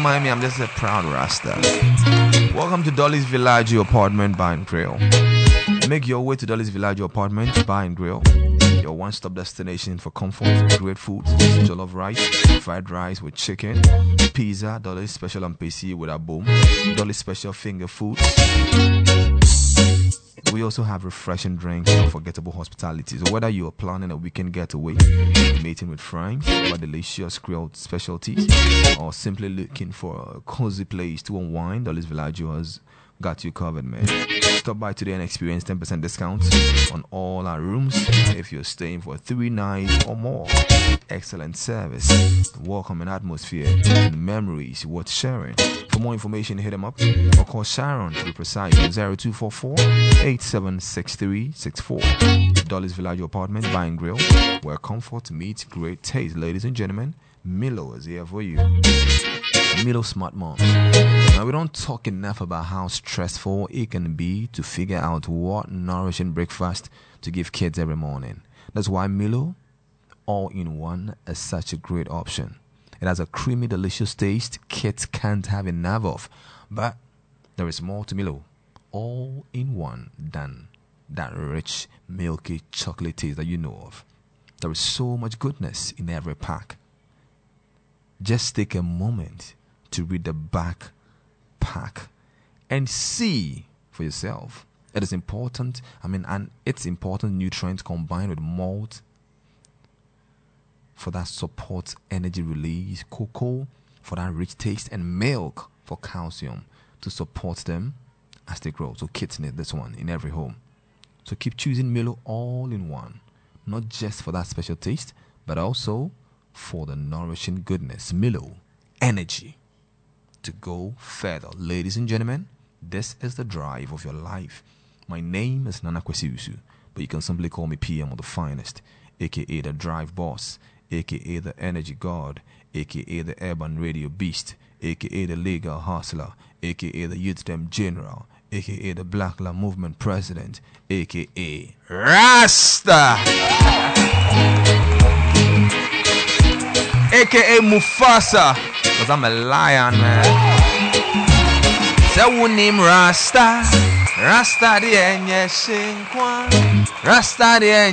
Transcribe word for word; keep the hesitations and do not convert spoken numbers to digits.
mind me, I'm just a proud Rasta. Welcome to Dolly's Villaggio Apartment Bar and Grill. Make your way to Dolly's Villaggio Apartment Bar and Grill, your one-stop destination for comfort, great food, jollof rice, fried rice with chicken, pizza, Dolly's special and P C with a boom, Dolly's special finger food. We also have refreshing drinks and unforgettable hospitality. So whether you are planning a weekend getaway, meeting with friends, or delicious grilled specialties, or simply looking for a cozy place to unwind, Dolly's Villaggio has got you covered, man. Stop by today and experience ten percent discount on all our rooms if you're staying for three nights or more. Excellent service, welcoming atmosphere, and memories worth sharing. For more information, hit them up or call Sharon to be precise on zero two four four, eight seven six three six four. Dolly's Villaggio Apartment Bar and Grill, where comfort meets great taste. Ladies and gentlemen, Milo is here for you. Milo Smart Mom. Now, we don't talk enough about how stressful it can be to figure out what nourishing breakfast to give kids every morning. That's why Milo All-in-One is such a great option. It has a creamy, delicious taste kids can't have enough of. But there is more to Milo All-in-One than that rich, milky chocolate taste that you know of. There is so much goodness in every pack. Just take a moment to read the back pack and see for yourself. It is important, I mean, and it's important nutrients combined with malt for that support energy release, cocoa for that rich taste, and milk for calcium to support them as they grow. So kids need this one in every home. So keep choosing Milo All-in-One, not just for that special taste, but also for the nourishing goodness. Milo, energy to go further. Ladies and gentlemen, this is the drive of your life. My name is Nana Kwesiusu, but you can simply call me P M of the finest, aka the drive boss, aka the energy god, aka the urban radio beast, aka the legal hustler, aka the youth dem general, aka the Black La Movement president, aka Rasta, aka Mufasa, because I'm a lion, man. Say one name Rasta, Rasta the enye shinkwan, Rasta the